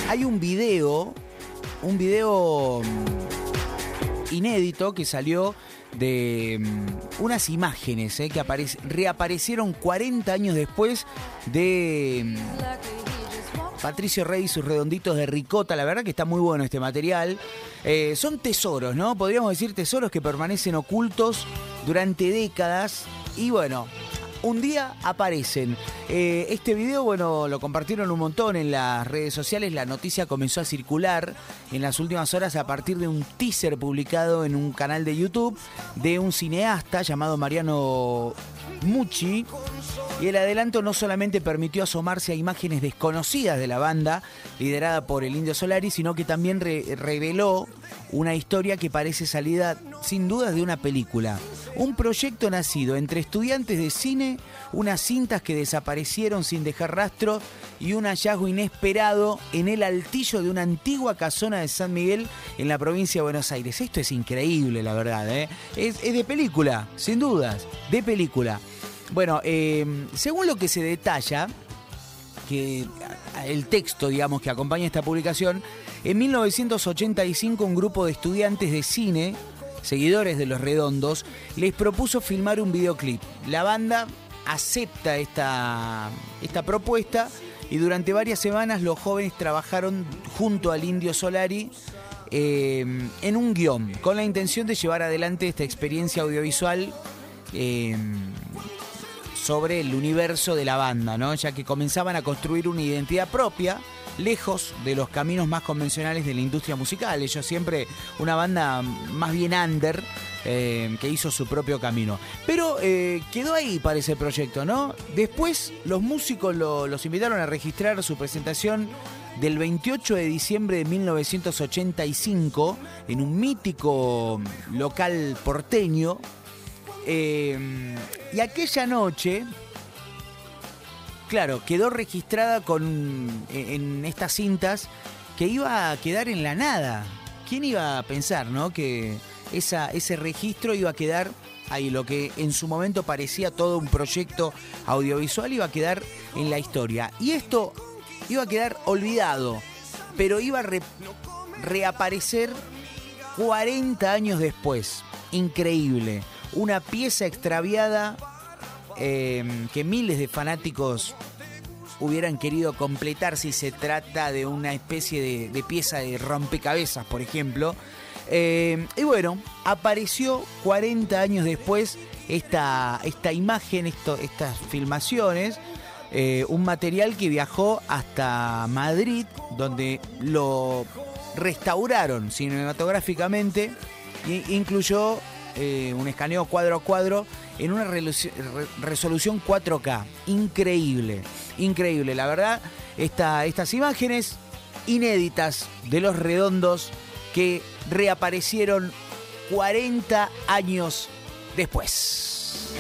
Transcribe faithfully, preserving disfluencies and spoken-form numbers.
hay un video, un video inédito que salió de um, unas imágenes eh, que aparec- reaparecieron cuarenta años después de um, Patricio Rey y sus redonditos de ricota. La verdad que está muy bueno este material. Eh, son tesoros, ¿no? Podríamos decir tesoros que permanecen ocultos durante décadas y bueno, un día aparecen. Eh, este video, bueno, lo compartieron un montón en las redes sociales. La noticia comenzó a circular en las últimas horas a partir de un teaser publicado en un canal de YouTube de un cineasta llamado Mariano Mucci. Y el adelanto no solamente permitió asomarse a imágenes desconocidas de la banda liderada por el Indio Solari, sino que también re- reveló una historia que parece salida sin dudas de una película. Un proyecto nacido entre estudiantes de cine, unas cintas que desaparecieron sin dejar rastro y un hallazgo inesperado en el altillo de una antigua casona de San Miguel en la provincia de Buenos Aires. Esto es increíble, la verdad, ¿eh? Es, es de película, sin dudas, de película. Bueno, eh, según lo que se detalla, que el texto, digamos, que acompaña esta publicación, en mil novecientos ochenta y cinco un grupo de estudiantes de cine, seguidores de Los Redondos, les propuso filmar un videoclip. La banda acepta esta, esta propuesta y durante varias semanas los jóvenes trabajaron junto al Indio Solari eh, en un guión, con la intención de llevar adelante esta experiencia audiovisual eh, sobre el universo de la banda, ¿no? Ya que comenzaban a construir una identidad propia, lejos de los caminos más convencionales de la industria musical. Ellos siempre una banda más bien under, eh, que hizo su propio camino. Pero eh, quedó ahí para ese proyecto, ¿no? Después los músicos lo, los invitaron a registrar su presentación del veintiocho de diciembre de mil novecientos ochenta y cinco en un mítico local porteño. Eh, y aquella noche, claro, quedó registrada con en estas cintas que iba a quedar en la nada. ¿Quién iba a pensar, no? Que esa, ese registro iba a quedar ahí, lo que en su momento parecía todo un proyecto audiovisual iba a quedar en la historia. Y esto iba a quedar olvidado, pero iba a re, reaparecer cuarenta años después. Increíble. Una pieza extraviada eh, que miles de fanáticos hubieran querido completar si se trata de una especie de, de pieza de rompecabezas, por ejemplo. Eh, y bueno, apareció cuarenta años después esta, esta imagen, esto, estas filmaciones, eh, un material que viajó hasta Madrid, donde lo restauraron cinematográficamente e incluyó Eh, un escaneo cuadro a cuadro en una resolución cuatro K. Increíble, increíble. La verdad, esta, estas imágenes inéditas de Los Redondos que reaparecieron cuarenta años después.